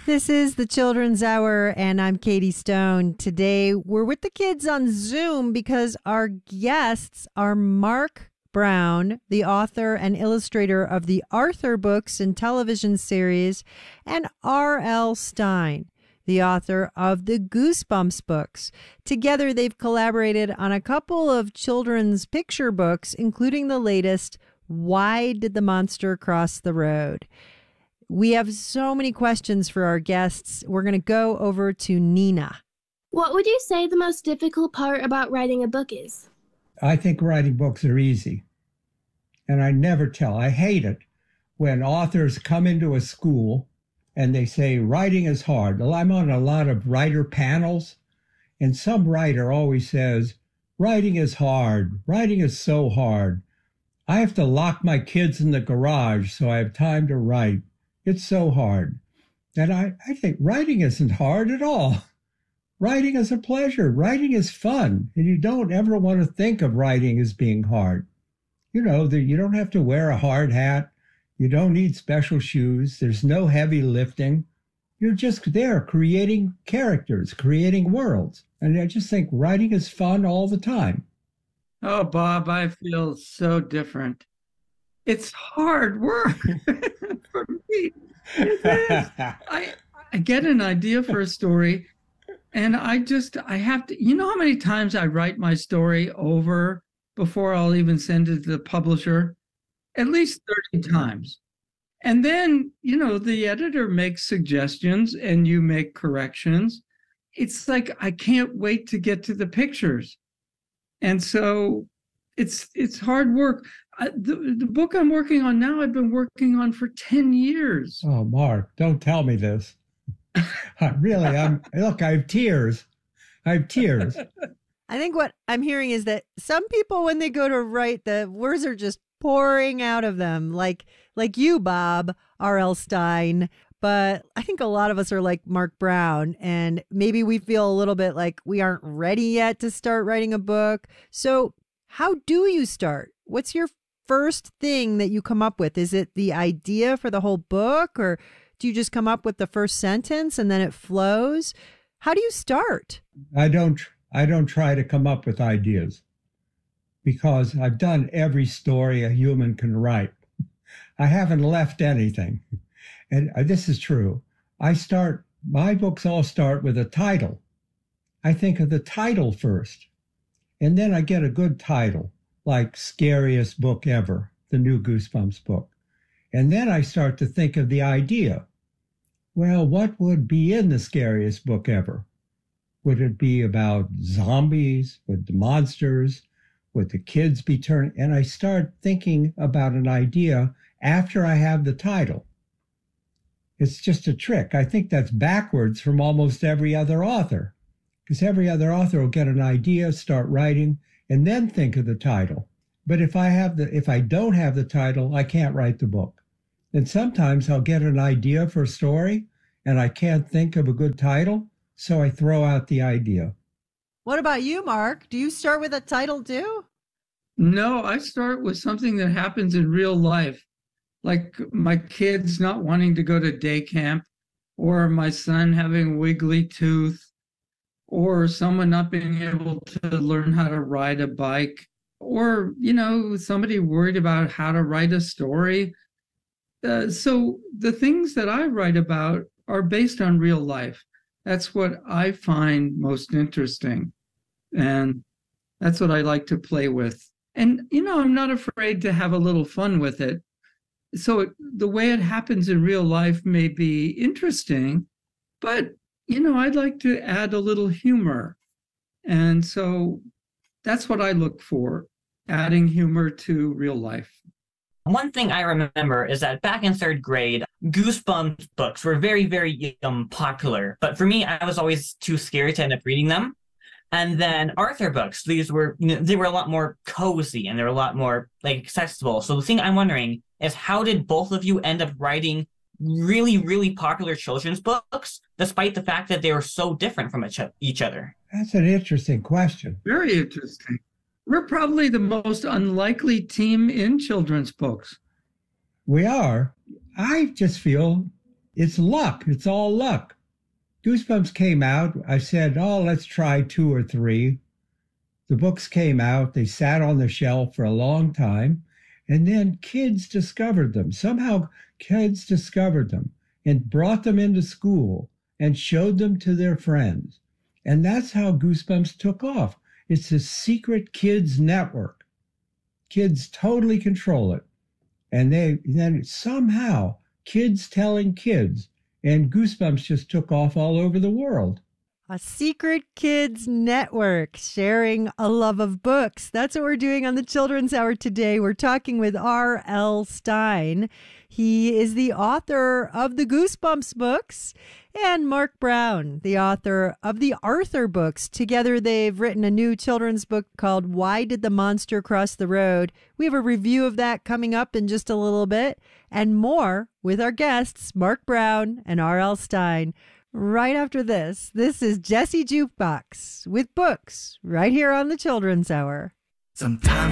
This is the Children's Hour, and I'm Katie Stone. Today, we're with the kids on Zoom because our guests are Mark Brown, the author and illustrator of the Arthur books and television series, and R.L. Stine, the author of the Goosebumps books. Together, they've collaborated on a couple of children's picture books, including the latest, Why Did the Monster Cross the Road? We have so many questions for our guests. We're going to go over to Nina. What would you say the most difficult part about writing a book is? I think writing books are easy. And I never tell. I hate it when authors come into a school and they say writing is hard. Well, I'm on a lot of writer panels, and some writer always says, writing is hard. Writing is so hard. I have to lock my kids in the garage so I have time to write. It's so hard. And I think writing isn't hard at all. Writing is a pleasure. Writing is fun. And you don't ever want to think of writing as being hard. You know, you don't have to wear a hard hat. You don't need special shoes. There's no heavy lifting. You're just there creating characters, creating worlds. And I just think writing is fun all the time. Oh, Bob, I feel so different. It's hard work for me. It is. I get an idea for a story, and I have to, you know how many times I write my story over before I'll even send it to the publisher? At least 30 times. And then, you know, the editor makes suggestions and you make corrections. It's like, I can't wait to get to the pictures. And so it's hard work. The book I'm working on now, I've been working on for 10 years. Oh, Mark, don't tell me this. Look, I have tears. I think what I'm hearing is that some people, when they go to write, the words are just pouring out of them, like you, Bob, R.L. Stine. But I think a lot of us are like Mark Brown, and maybe we feel a little bit like we aren't ready yet to start writing a book. So how do you start? What's your first thing that you come up with? Is it the idea for the whole book, or do you just come up with the first sentence and then it flows? How do you start? I don't try to come up with ideas, because I've done every story a human can write. I haven't left anything. And this is true. My books all start with a title. I think of the title first, and then I get a good title, like Scariest Book Ever, the new Goosebumps book. And then I start to think of the idea. Well, what would be in the scariest book ever? Would it be about zombies? Would the monsters? Would the kids be turned? And I start thinking about an idea after I have the title. It's just a trick. I think that's backwards from almost every other author, because every other author will get an idea, start writing, and then think of the title. But if I don't have the title, I can't write the book. And sometimes I'll get an idea for a story and I can't think of a good title, so I throw out the idea. What about you, Mark? Do you start with a title too? No, I start with something that happens in real life, like my kids not wanting to go to day camp, or my son having a wiggly tooth, or someone not being able to learn how to ride a bike, or, you know, somebody worried about how to write a story. So the things that I write about are based on real life. That's what I find most interesting. And that's what I like to play with. And, you know, I'm not afraid to have a little fun with it. So the way it happens in real life may be interesting, but, you know, I'd like to add a little humor. And so that's what I look for, adding humor to real life. One thing I remember is that back in third grade, Goosebumps books were very, very popular. But for me, I was always too scared to end up reading them. And then Arthur books, these were, you know, they were a lot more cozy and they were a lot more like accessible. So the thing I'm wondering is, how did both of you end up writing really, really popular children's books, despite the fact that they were so different from each other? That's an interesting question. Very interesting. We're probably the most unlikely team in children's books. We are. I just feel It's luck. It's all luck. Goosebumps came out. I said, oh, let's try 2 or 3. The books came out. They sat on the shelf for a long time. And then kids discovered them. Somehow kids discovered them and brought them into school and showed them to their friends. And that's how Goosebumps took off. It's a secret kids network. Kids totally control it. And then somehow kids telling kids, and Goosebumps just took off all over the world. A secret kids network sharing a love of books. That's what we're doing on the Children's Hour today. We're talking with R.L. Stine. He is the author of the Goosebumps books, and Mark Brown, the author of the Arthur books. Together, they've written a new children's book called Why Did the Monster Cross the Road? We have a review of that coming up in just a little bit, and more with our guests, Mark Brown and R.L. Stine. Right after this, this is Jesse Jukebox with books right here on the Children's Hour. Sometimes